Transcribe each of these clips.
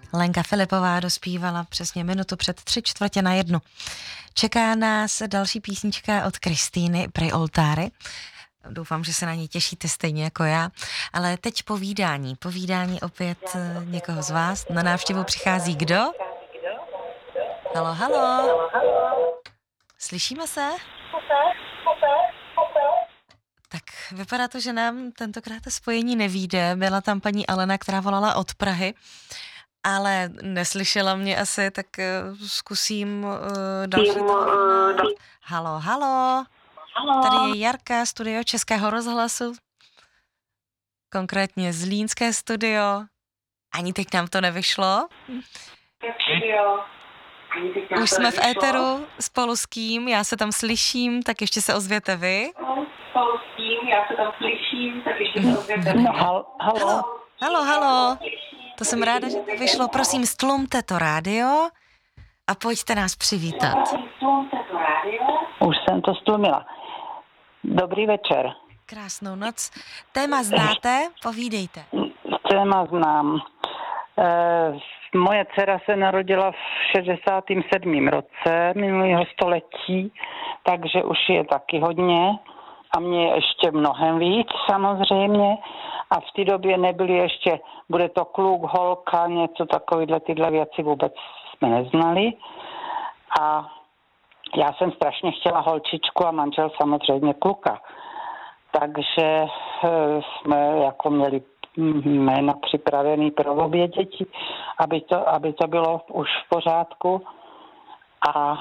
Lenka Filipová dospívala přesně minutu před 1:45. Čeká nás další písnička od Kristýny Pri oltári. Doufám, že se na ní těšíte stejně jako já. Ale teď povídání. Povídání opět někoho z vás. Na návštěvu přichází kdo? Halo, halo. Slyšíme se? Tak vypadá to, že nám tentokrát to spojení nevyjde. Byla tam paní Alena, která volala od Prahy, ale neslyšela mě asi, tak zkusím další telefonát. Halo, halo. Tady je Jarka, studio Českého rozhlasu, konkrétně Zlínské studio. Ani teď nám to nevyšlo. Už jsme v éteru spolu s kým, já se tam slyším, tak ještě se ozvěte vy. No, halo. Halo. To jsem ráda, že to vyšlo. Prosím, stlumte to rádio a pojďte nás přivítat. Už jsem to stlumila. Dobrý večer. Krásnou noc. Téma znáte? Povídejte. Téma znám. Moje dcera se narodila v 67. roce minulého století, takže už je taky hodně a mě ještě mnohem víc samozřejmě. A v té době nebyly ještě, bude to kluk, holka, něco takovýhle, tyhle věci vůbec jsme neznali. A já jsem strašně chtěla holčičku a manžel samozřejmě kluka. Takže jsme jako měli jména připravený pro obě děti, aby to bylo už v pořádku. A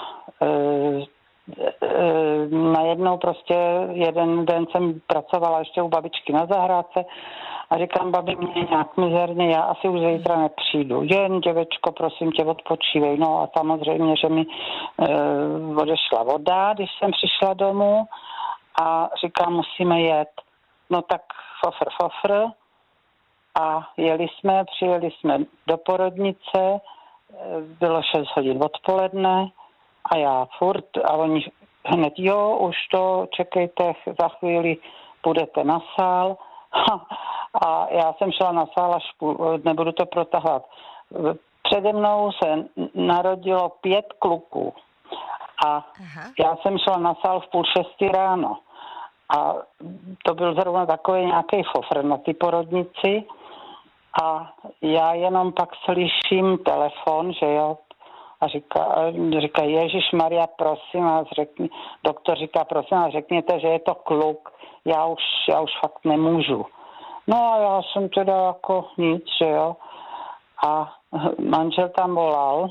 najednou prostě jeden den jsem pracovala ještě u babičky na zahrádce a říkám, babi, mě nějak mizerně, já asi už zítra nepřijdu. Jen, děvečko, prosím tě, odpočívej. No a samozřejmě, že mi odešla voda, když jsem přišla domů a říkám, musíme jet. No tak fofr. A přijeli jsme do porodnice, bylo 6 hodin odpoledne a já furt, a oni hned, už to, čekejte, za chvíli půjdete na sál. A já jsem šla na sál až nebudu to protahovat. Přede mnou se narodilo 5 kluků a já jsem šla na sál v 5:30 ráno. A to byl zrovna takový nějaký fofr na ty porodnici a já jenom pak slyším telefon, že jo, a říká Ježišmarja, prosím vás, doktor říká, prosím vás, řekněte, že je to kluk, já už fakt nemůžu. No a já jsem teda jako nic, že jo, a manžel tam volal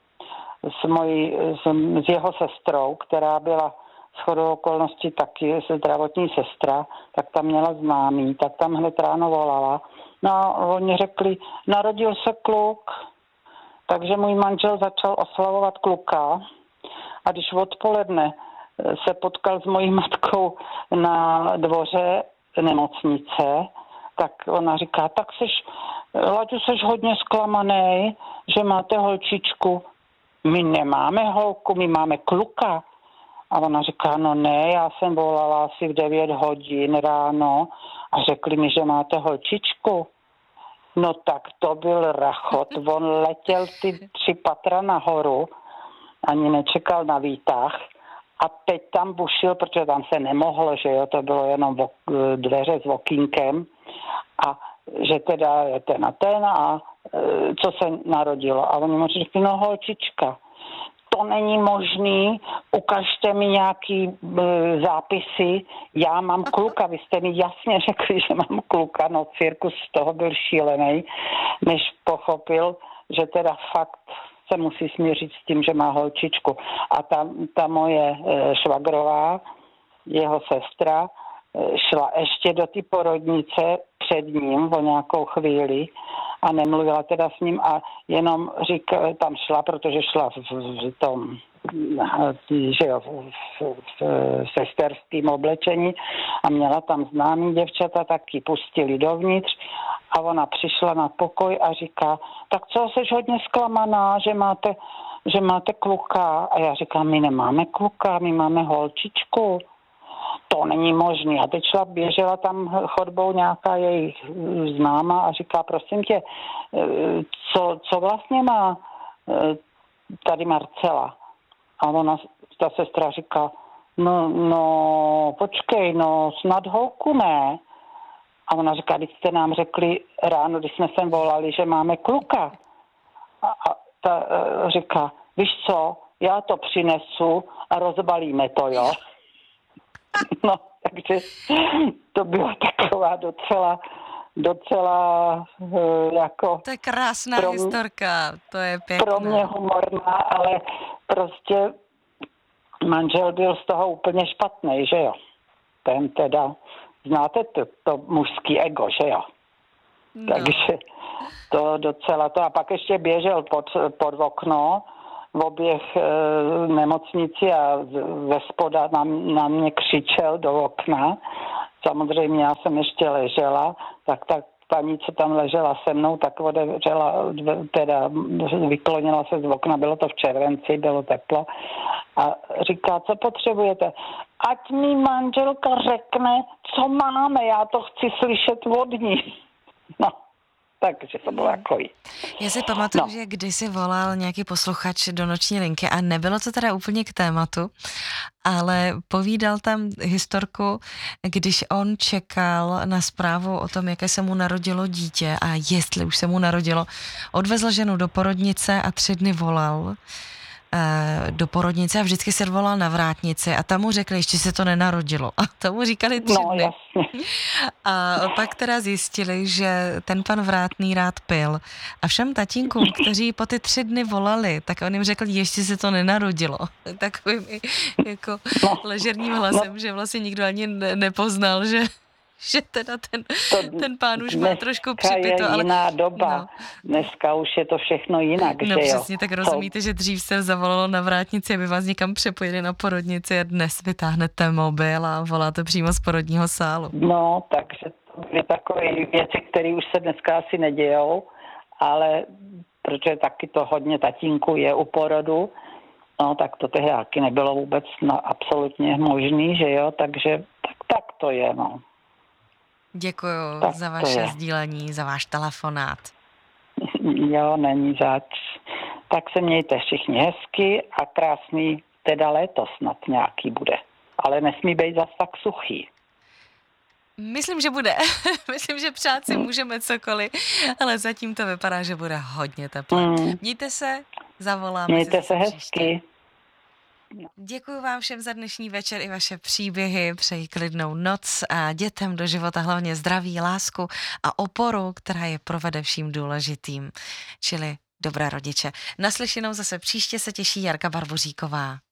s jeho sestrou, která byla shodou okolností taky zdravotní sestra, tak tam měla známý, tak tam hned ráno volala. No a oni řekli, narodil se kluk, takže můj manžel začal oslavovat kluka a když odpoledne se potkal s mojí matkou na dvoře nemocnice, tak ona říká, tak Laďo, seš hodně zklamanej, že máte holčičku. My nemáme holku, my máme kluka. A ona říká, no ne, já jsem volala asi v 9 hodin ráno a řekli mi, že máte holčičku. No tak to byl rachot, on letěl ty 3 patra nahoru, ani nečekal na výtah a teď tam bušil, protože tam se nemohlo, že jo, to bylo jenom dveře s okýnkem a že teda je ten a co se narodilo. A oni mu řekli, no holčička. To není možný, ukažte mi nějaký zápisy, já mám kluka, vy jste mi jasně řekli, že mám kluka, no cirkus z toho byl šílený, než pochopil, že teda fakt se musí smířit s tím, že má holčičku. A ta moje švagrová, jeho sestra, šla ještě do ty porodnice před ním o nějakou chvíli a nemluvila teda s ním a jenom tam šla, protože šla v tom, že jo, v sesterském oblečení a měla tam známý děvčata, tak ji pustili dovnitř a ona přišla na pokoj a říká, tak co, seš hodně zklamaná, že máte kluka? A já říkám, my nemáme kluka, my máme holčičku. to není možné. A teď běžela tam chodbou nějaká jejich známa a říká, prosím tě, co vlastně má tady Marcela? A ta sestra říká, no, počkej, no, snad holku ne. A ona říká, když jste nám řekli ráno, když jsme sem volali, že máme kluka. A ta říká, víš co, já to přinesu a rozbalíme to, jo. No, takže to byla taková docela jako... To je krásná historka, to je pěkná. Pro mě humorná, ale prostě manžel byl z toho úplně špatný, že jo. Ten teda, znáte to mužský ego, že jo. No. Takže to docela to. A pak ještě běžel pod okno v oběh nemocnici a ze spoda na mě křičel do okna. Samozřejmě já jsem ještě ležela, tak ta paní, co tam ležela se mnou, tak otevřela, teda vyklonila se z okna, bylo to v červenci, bylo teplo a říká, co potřebujete? Ať mi manželka řekne, co máme, já to chci slyšet od ní. No. Takže to bylo takový. Já si pamatuju, že kdysi volal nějaký posluchač do noční linky a nebylo to teda úplně k tématu, ale povídal tam historku, když on čekal na zprávu o tom, jaké se mu narodilo dítě a jestli už se mu narodilo. Odvezl ženu do porodnice a 3 dny volal do porodnice a vždycky se volal na vrátnici a tam mu řekli, ještě se to nenarodilo. A tomu říkali 3 dny. Jasně. A pak teda zjistili, že ten pan vrátný rád pil. A všem tatínkům, kteří po ty 3 dny volali, tak on jim řekl, ještě se to nenarodilo. Takovým jako ležerním hlasem, že vlastně nikdo ani nepoznal, že teda ten pán už má trošku připito. Ale jiná doba. No. Dneska už je to všechno jinak, že jo? No přesně, tak rozumíte, že dřív se zavolalo na vrátnici, aby vás někam přepojili na porodnici a dnes vytáhnete mobil a voláte přímo z porodního sálu. No, takže to je takové věci, které už se dneska asi nedějou, ale protože taky to hodně tatínku je u porodu, no tak to tehdy taky nebylo vůbec absolutně možný, že jo? Takže tak to je, no. Děkuju za vaše sdílení, za váš telefonát. Jo, není zač. Tak se mějte všichni hezky a krásný teda léto snad nějaký bude. Ale nesmí být zas tak suchý. Myslím, že bude. Myslím, že přát si můžeme cokoliv, ale zatím to vypadá, že bude hodně teplé. Mějte se, zavoláme. Mějte se hezky. Děkuji vám všem za dnešní večer i vaše příběhy, přeji klidnou noc a dětem do života hlavně zdraví, lásku a oporu, která je provede vším důležitým, čili dobré rodiče. Naslyšenou zase příště se těší Jarka Barboříková.